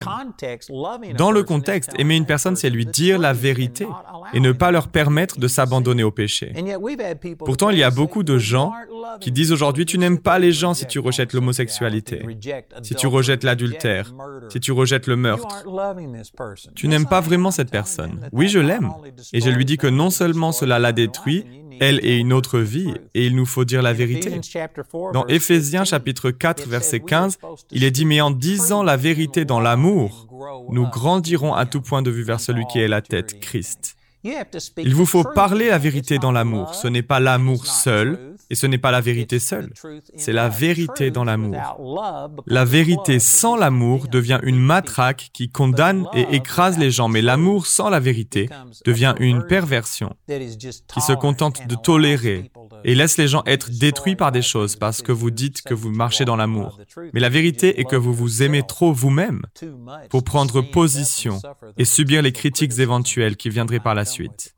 Dans le contexte, aimer une personne, c'est lui dire la vérité et ne pas leur permettre de s'abandonner au péché. Pourtant, il y a beaucoup de gens qui disent aujourd'hui « Tu n'aimes pas les gens si tu rejettes l'homosexualité, si tu rejettes l'adultère, si tu rejettes le meurtre. Tu n'aimes pas vraiment cette personne. » Oui, je l'aime. Et je lui dis que non seulement cela la détruit, elle et une autre vie, et il nous faut dire la vérité. Dans Éphésiens chapitre 4, verset 15, il est dit « Mais en disant la vérité dans l'amour, nous grandirons à tout point de vue vers celui qui est la tête, Christ. » Il vous faut parler la vérité dans l'amour. Ce n'est pas l'amour seul, et ce n'est pas la vérité seule. C'est la vérité dans l'amour. La vérité sans l'amour devient une matraque qui condamne et écrase les gens, mais l'amour sans la vérité devient une perversion qui se contente de tolérer et laisse les gens être détruits par des choses parce que vous dites que vous marchez dans l'amour. Mais la vérité est que vous vous aimez trop vous-même pour prendre position et subir les critiques éventuelles qui viendraient par la suite.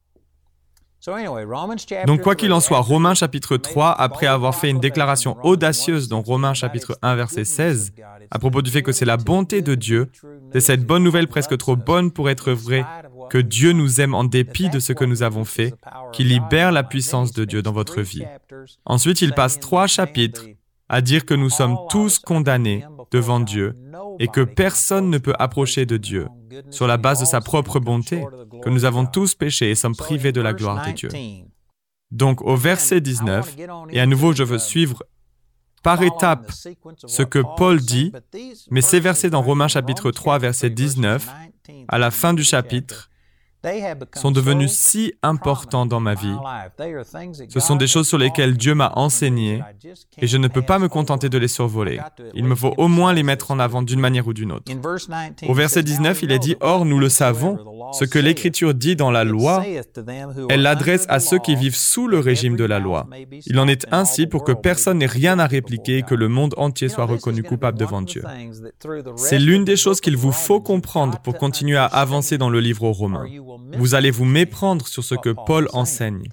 Donc, quoi qu'il en soit, Romains chapitre 3, après avoir fait une déclaration audacieuse dans Romains chapitre 1, verset 16, à propos du fait que c'est la bonté de Dieu, c'est cette bonne nouvelle presque trop bonne pour être vraie, que Dieu nous aime en dépit de ce que nous avons fait, qui libère la puissance de Dieu dans votre vie. Ensuite, il passe 3 chapitres à dire que nous sommes tous condamnés devant Dieu et que personne ne peut approcher de Dieu sur la base de sa propre bonté, que nous avons tous péché et sommes privés de la gloire de Dieu. Donc, au verset 19, et à nouveau, je veux suivre par étapes ce que Paul dit, mais ces versets dans Romains chapitre 3, verset 19, à la fin du chapitre, sont devenus si importants dans ma vie. Ce sont des choses sur lesquelles Dieu m'a enseigné et je ne peux pas me contenter de les survoler. Il me faut au moins les mettre en avant d'une manière ou d'une autre. Au verset 19, il est dit « Or, nous le savons, ce que l'Écriture dit dans la loi, elle l'adresse à ceux qui vivent sous le régime de la loi. Il en est ainsi pour que personne n'ait rien à répliquer et que le monde entier soit reconnu coupable devant Dieu. » C'est l'une des choses qu'il vous faut comprendre pour continuer à avancer dans le livre aux Romains. Vous allez vous méprendre sur ce que Paul enseigne,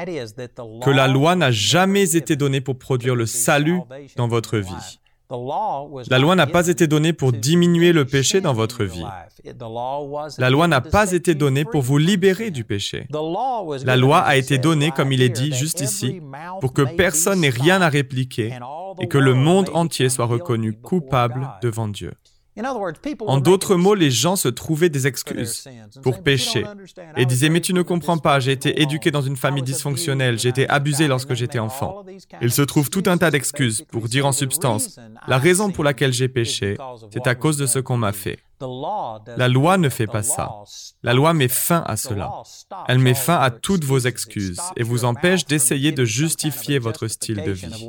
que la loi n'a jamais été donnée pour produire le salut dans votre vie. La loi n'a pas été donnée pour diminuer le péché dans votre vie. La loi n'a pas été donnée pour vous libérer du péché. La loi a été donnée, comme il est dit juste ici, pour que personne n'ait rien à répliquer et que le monde entier soit reconnu coupable devant Dieu. En d'autres mots, les gens se trouvaient des excuses pour pécher et disaient « Mais tu ne comprends pas, j'ai été éduqué dans une famille dysfonctionnelle, j'ai été abusé lorsque j'étais enfant. » Il se trouve tout un tas d'excuses pour dire en substance « La raison pour laquelle j'ai péché, c'est à cause de ce qu'on m'a fait. » La loi ne fait pas ça. La loi met fin à cela. Elle met fin à toutes vos excuses et vous empêche d'essayer de justifier votre style de vie.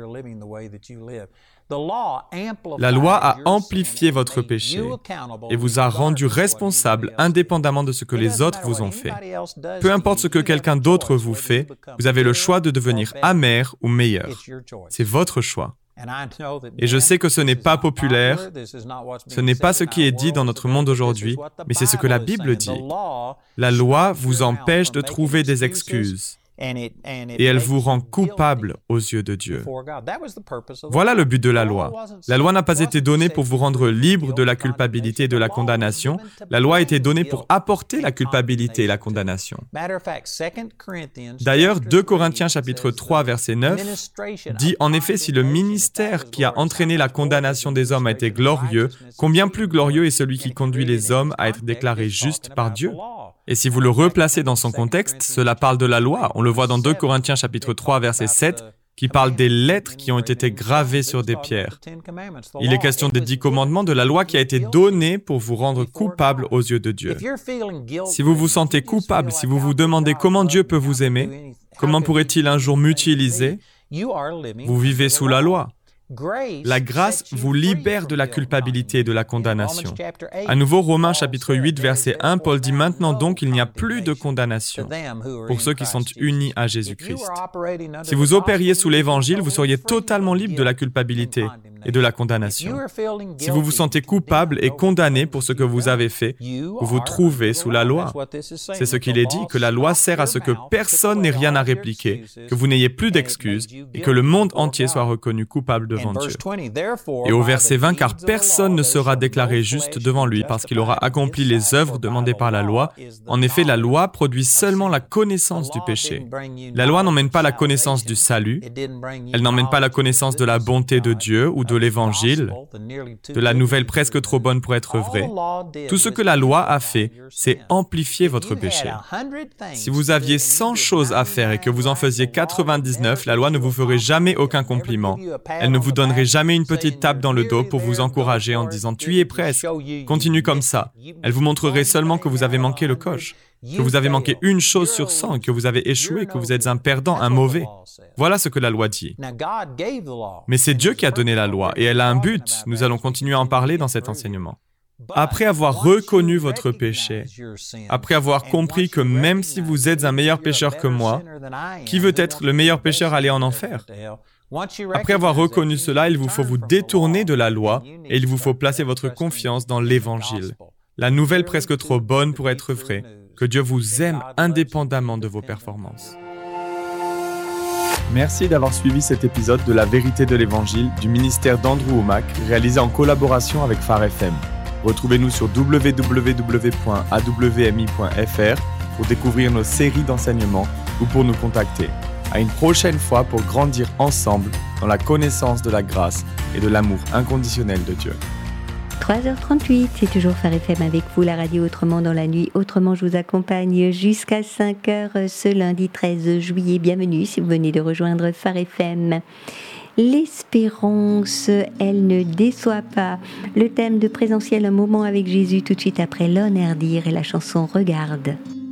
La loi a amplifié votre péché et vous a rendu responsable indépendamment de ce que les autres vous ont fait. Peu importe ce que quelqu'un d'autre vous fait, vous avez le choix de devenir amer ou meilleur. C'est votre choix. Et je sais que ce n'est pas populaire, ce n'est pas ce qui est dit dans notre monde aujourd'hui, mais c'est ce que la Bible dit. La loi vous empêche de trouver des excuses. Et elle vous rend coupable aux yeux de Dieu. Voilà le but de la loi. La loi n'a pas été donnée pour vous rendre libre de la culpabilité et de la condamnation. La loi a été donnée pour apporter la culpabilité et la condamnation. D'ailleurs, 2 Corinthiens chapitre 3, verset 9 dit « En effet, si le ministère qui a entraîné la condamnation des hommes a été glorieux, combien plus glorieux est celui qui conduit les hommes à être déclarés justes par Dieu ?» Et si vous le replacez dans son contexte, cela parle de la loi. On le voit dans 2 Corinthiens chapitre 3, verset 7, qui parle des lettres qui ont été gravées sur des pierres. Il est question des 10 commandements de la loi qui a été donnée pour vous rendre coupable aux yeux de Dieu. Si vous vous sentez coupable, si vous vous demandez comment Dieu peut vous aimer, comment pourrait-il un jour m'utiliser, vous vivez sous la loi. La grâce vous libère de la culpabilité et de la condamnation. À nouveau, Romains chapitre 8, verset 1, Paul dit « Maintenant donc, il n'y a plus de condamnation pour ceux qui sont unis à Jésus-Christ. » Si vous opériez sous l'Évangile, vous seriez totalement libre de la culpabilité et de la condamnation. Si vous vous sentez coupable et condamné pour ce que vous avez fait, vous vous trouvez sous la loi. C'est ce qu'il est dit, que la loi sert à ce que personne n'ait rien à répliquer, que vous n'ayez plus d'excuses et que le monde entier soit reconnu coupable devant Dieu. Et au verset 20, car personne ne sera déclaré juste devant lui parce qu'il aura accompli les œuvres demandées par la loi. En effet, la loi produit seulement la connaissance du péché. La loi n'emmène pas la connaissance du salut, elle n'emmène pas la connaissance de la bonté de Dieu ou de l'Évangile, de la nouvelle presque trop bonne pour être vraie. Tout ce que la loi a fait, c'est amplifier votre péché. Si vous aviez 100 choses à faire et que vous en faisiez 99, la loi ne vous ferait jamais aucun compliment. Elle ne vous donnerait jamais une petite tape dans le dos pour vous encourager en disant « Tu y es presque, continue comme ça ». Elle vous montrerait seulement que vous avez manqué le coche, que vous avez manqué une chose sur 100, que vous avez échoué, que vous êtes un perdant, un mauvais. Voilà ce que la loi dit. Mais c'est Dieu qui a donné la loi et elle a un but. Nous allons continuer à en parler dans cet enseignement. Après avoir reconnu votre péché, après avoir compris que même si vous êtes un meilleur pécheur que moi, qui veut être le meilleur pécheur aller en enfer? Après avoir reconnu cela, il vous faut vous détourner de la loi et il vous faut placer votre confiance dans l'Évangile. La nouvelle presque trop bonne pour être vraie, que Dieu vous aime indépendamment de vos performances. Merci d'avoir suivi cet épisode de La Vérité de l'Évangile du ministère d'Andrew Wommack, réalisé en collaboration avec Phare FM. Retrouvez-nous sur www.awmi.fr pour découvrir nos séries d'enseignements ou pour nous contacter. À une prochaine fois pour grandir ensemble dans la connaissance de la grâce et de l'amour inconditionnel de Dieu. 3h38, c'est toujours Phare FM avec vous, la radio Autrement dans la nuit. Autrement, je vous accompagne jusqu'à 5h ce lundi 13 juillet. Bienvenue si vous venez de rejoindre Phare FM. L'espérance, elle ne déçoit pas. Le thème de Présentiel, un moment avec Jésus, tout de suite après Lon Herdir et la chanson Regarde.